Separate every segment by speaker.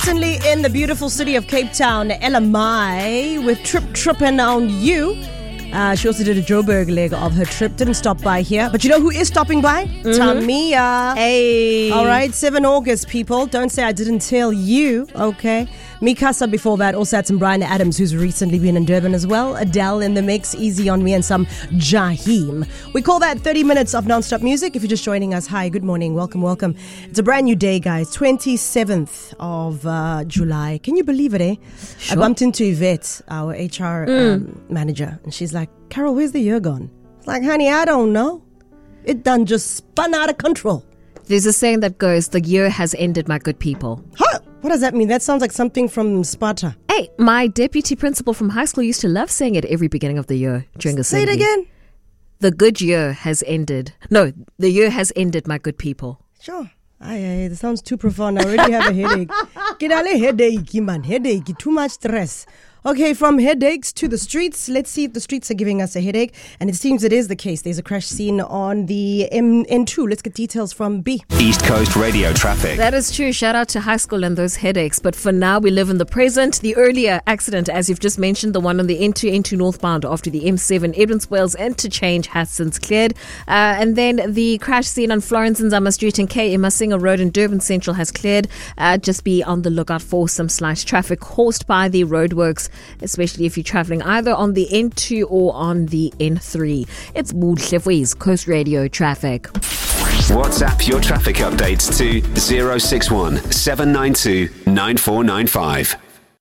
Speaker 1: recently in the beautiful city of Cape Town, LMI, with Trippin' on You. She also did a Joburg leg of her trip. Didn't stop by here. But you know who is stopping by? Tamia.
Speaker 2: Hey.
Speaker 1: All right, 7 August, people. Don't say I didn't tell you, okay? Mikasa before that. Also had some Brian Adams, who's recently been in Durban as well. Adele in the mix, Easy on Me, and some Jaheim. We call that 30 minutes of non-stop music. If you're just joining us, hi, good morning, welcome, welcome. It's a brand new day, guys. 27th of July. Can you believe it, eh?
Speaker 2: Sure.
Speaker 1: I bumped into Yvette, our HR manager, and she's like, Carol, where's the year gone? It's like, honey, I don't know. It done just spun out of control.
Speaker 2: There's a saying that goes, the year has ended, my good people.
Speaker 1: Huh? What does that mean? That sounds like something from Sparta.
Speaker 2: Hey, my deputy principal from high school used to love saying it every beginning of the year during
Speaker 1: Say it
Speaker 2: assembly.
Speaker 1: again.
Speaker 2: The good year has ended. No, the year has ended, my good people.
Speaker 1: Sure. Aye, that sounds too profound. I already have a headache. Get a headache, man. Headache. Too much stress. Okay, from headaches to the streets. Let's see if the streets are giving us a headache. And it seems it is the case. There's a crash scene on the N2. Let's get details from B.
Speaker 3: East Coast Radio traffic.
Speaker 2: That is true. Shout out to high school and those headaches. But for now, we live in the present. The earlier accident, as you've just mentioned, the one on the N2 northbound after the M7 Edmonds Wales interchange has since cleared. And then the crash scene on Florence and Zama Street and K. Masinga Road in Durban Central has cleared. Just be on the lookout for some slash traffic caused by the roadworks, especially if you're traveling either on the N2 or on the N3. It's Moodlefwe's Coast Radio traffic.
Speaker 3: WhatsApp your traffic updates to 061 792 9495.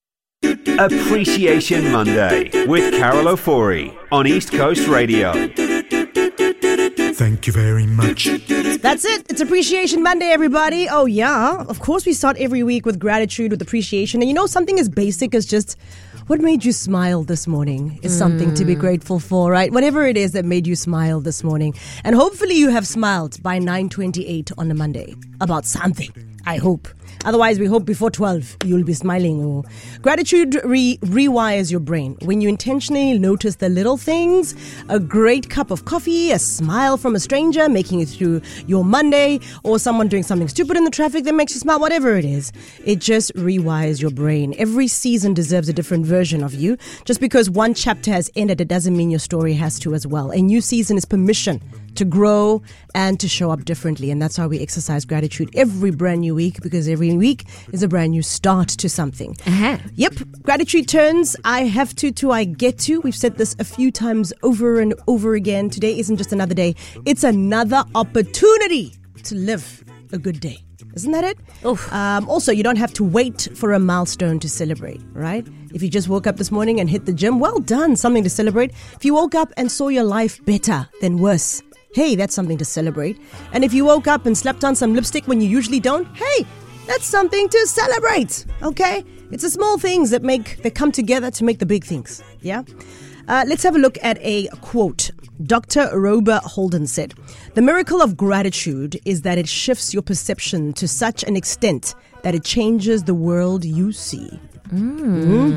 Speaker 3: Appreciation Monday with Carol Ofori on East Coast Radio.
Speaker 4: Thank you very much.
Speaker 1: That's it. It's Appreciation Monday, everybody. Oh, yeah. Of course, we start every week with gratitude, with appreciation. And you know, something as basic as just what made you smile this morning is something to be grateful for, right? Whatever it is that made you smile this morning. And hopefully you have smiled by 9:28 on a Monday about something, I hope. Otherwise, we hope before 12 you'll be smiling. Oh. Gratitude rewires your brain. When you intentionally notice the little things, a great cup of coffee, a smile from a stranger making it through your Monday, or someone doing something stupid in the traffic that makes you smile, whatever it is, it just rewires your brain. Every season deserves a different version of you. Just because one chapter has ended, it doesn't mean your story has to as well. A new season is permission to grow and to show up differently. And that's why we exercise gratitude every brand new week, because every week is a brand new start to something. Yep. Gratitude turns I have to I get to. We've said this a few times over and over again. Today isn't just another day. It's another opportunity to live a good day. Isn't that it? Also, you don't have to wait for a milestone to celebrate, right? If you just woke up this morning and hit the gym, well done, something to celebrate. If you woke up and saw your life better than worse, hey, that's something to celebrate. And if you woke up and slapped on some lipstick when you usually don't, hey, that's something to celebrate, okay? It's the small things that come together to make the big things, yeah? Let's have a look at a quote. Dr. Rober Holden said, "The miracle of gratitude is that it shifts your perception to such an extent that it changes the world you see."